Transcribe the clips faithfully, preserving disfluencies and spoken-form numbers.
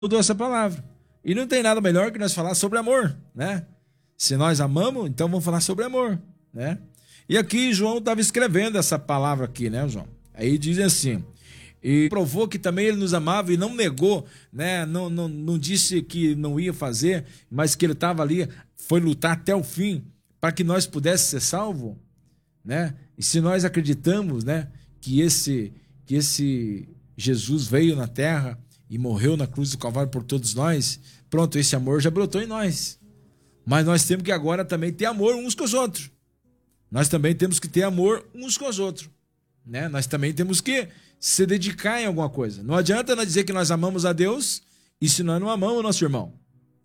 mudou essa palavra. E não tem nada melhor que nós falar sobre amor, né? Se nós amamos, então vamos falar sobre amor, né? E aqui João estava escrevendo essa palavra aqui, né, João? Aí diz assim: e provou que também ele nos amava e não negou, né? Não, não, não disse que não ia fazer, mas que ele estava ali, foi lutar até o fim para que nós pudéssemos ser salvos, né? E se nós acreditamos, né, que esse, que esse Jesus veio na terra e morreu na cruz do Calvário por todos nós, pronto, esse amor já brotou em nós. Mas nós temos que agora também ter amor uns com os outros. Nós também temos que ter amor uns com os outros, né? Nós também temos que se dedicar em alguma coisa. Não adianta nós dizer que nós amamos a Deus e se nós não amamos o nosso irmão,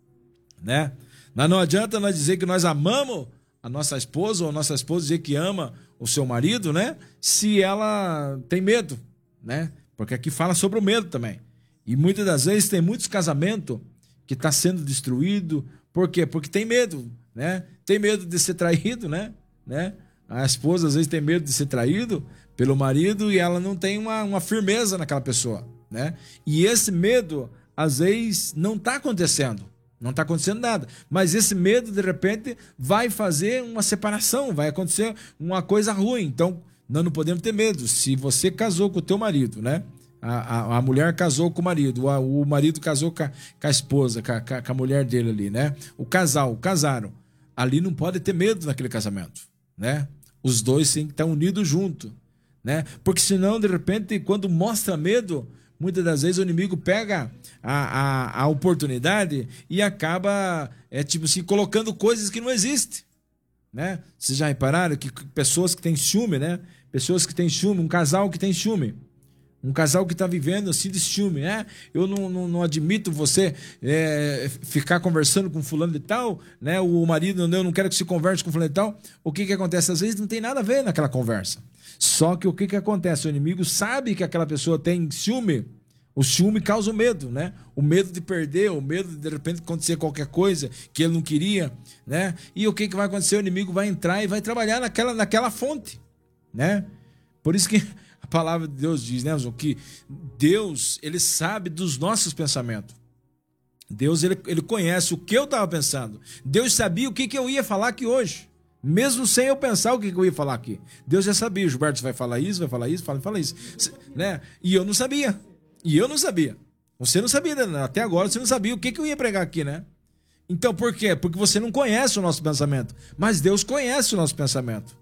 né? Não adianta nós dizer que nós amamos a nossa esposa ou a nossa esposa dizer que ama o seu marido, né? Se ela tem medo, né? Porque aqui fala sobre o medo também. E muitas das vezes tem muitos casamentos que está sendo destruído. Por quê? Porque tem medo, né? Tem medo de ser traído, né? né? A esposa às vezes tem medo de ser traído pelo marido e ela não tem uma, uma firmeza naquela pessoa, né? E esse medo às vezes não está acontecendo, não está acontecendo nada, mas esse medo de repente vai fazer uma separação, vai acontecer uma coisa ruim. Então nós não podemos ter medo. Se você casou com o teu marido, né? A, a, a mulher casou com o marido, a, o marido casou com a, com a esposa, com a, com a mulher dele ali, né? O casal, casaram. Ali não pode ter medo naquele casamento, né? Os dois têm que estar unidos junto, né? Porque senão, de repente, quando mostra medo, muitas das vezes o inimigo pega a, a, a oportunidade e acaba, é, tipo assim, colocando coisas que não existem, né? Vocês já repararam que pessoas que têm ciúme, né? Pessoas que têm ciúme, um casal que tem ciúme, um casal que está vivendo assim de ciúme, né? Eu não, não, não admito você é, ficar conversando com fulano de tal, né? O marido, eu não quero que se converse com fulano de tal. O que que acontece? Às vezes não tem nada a ver naquela conversa. Só que o que que acontece? O inimigo sabe que aquela pessoa tem ciúme. O ciúme causa o medo, né? O medo de perder, o medo de de repente acontecer qualquer coisa que ele não queria, né? E o que que vai acontecer? O inimigo vai entrar e vai trabalhar naquela, naquela fonte, né? Por isso que a palavra de Deus diz, né, que Deus, ele sabe dos nossos pensamentos. Deus, ele, ele conhece o que eu estava pensando. Deus sabia o que, que eu ia falar aqui hoje. Mesmo sem eu pensar o que, que eu ia falar aqui. Deus já sabia. O Gilberto vai falar isso, vai falar isso, fala, fala isso. Né? E eu não sabia. E eu não sabia. Você não sabia, né? Até agora você não sabia o que, que eu ia pregar aqui, né? Então por quê? Porque você não conhece o nosso pensamento. Mas Deus conhece o nosso pensamento.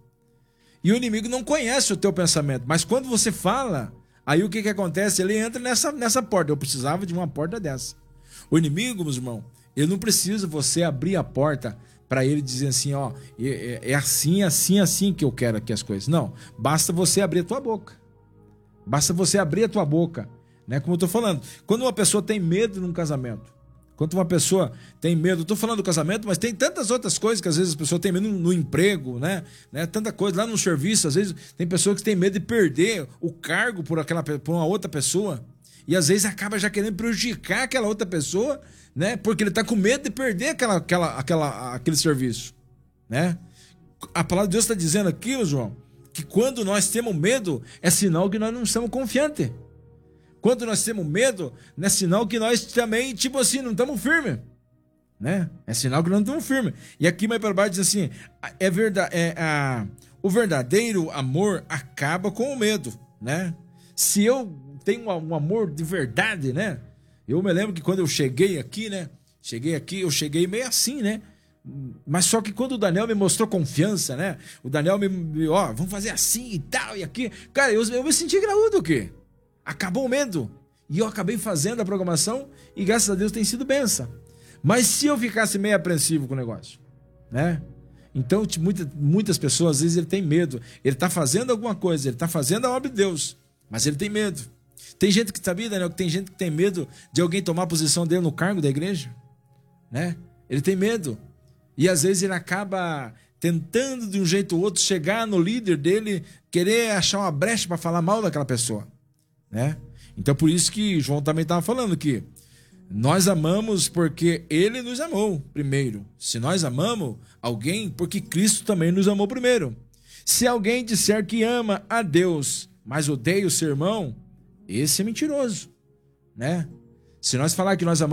E o inimigo não conhece o teu pensamento. Mas quando você fala, aí o que, que acontece? Ele entra nessa, nessa porta. Eu precisava de uma porta dessa. O inimigo, meus irmãos, ele não precisa você abrir a porta para ele dizer assim, ó, é, é assim, assim, assim que eu quero aqui as coisas. Não, basta você abrir a tua boca. Basta você abrir a tua boca. Né? Como eu estou falando, quando uma pessoa tem medo num casamento, quando uma pessoa tem medo, estou falando do casamento, mas tem tantas outras coisas que às vezes a pessoa tem medo no, no emprego, né? né? Tanta coisa lá no serviço, às vezes tem pessoas que têm medo de perder o cargo por, aquela, por uma outra pessoa e às vezes acaba já querendo prejudicar aquela outra pessoa, né? Porque ele está com medo de perder aquela, aquela, aquela, aquele serviço, né? A palavra de Deus está dizendo aqui, João, que quando nós temos medo é sinal que nós não estamos confiantes. Quando nós temos medo, é sinal que nós também, tipo assim, não estamos firmes, né? É sinal que nós não estamos firmes. E aqui mais para baixo diz assim, é verdade, é, a, o verdadeiro amor acaba com o medo, né? Se eu tenho um amor de verdade, né? Eu me lembro que quando eu cheguei aqui, né? Cheguei aqui, eu cheguei meio assim, né? Mas só que quando o Daniel me mostrou confiança, né? O Daniel me, ó, vamos fazer assim e tal e aqui. Cara, eu, eu me senti graúdo aqui. Acabou o medo. E eu acabei fazendo a programação e graças a Deus tem sido benção. Mas se eu ficasse meio apreensivo com o negócio, né? Então, muitas, muitas pessoas, às vezes, ele tem medo. Ele está fazendo alguma coisa, ele está fazendo a obra de Deus, mas ele tem medo. Tem gente que sabia, Daniel, que tem gente que tem medo de alguém tomar a posição dele no cargo da igreja, né? Ele tem medo. E às vezes ele acaba tentando de um jeito ou outro chegar no líder dele, querer achar uma brecha para falar mal daquela pessoa, né? Então por isso que João também estava falando que nós amamos porque ele nos amou primeiro. Se nós amamos alguém, porque Cristo também nos amou primeiro. Se alguém disser que ama a Deus, mas odeia o seu irmão, esse é mentiroso, né? Se nós falar que nós amamos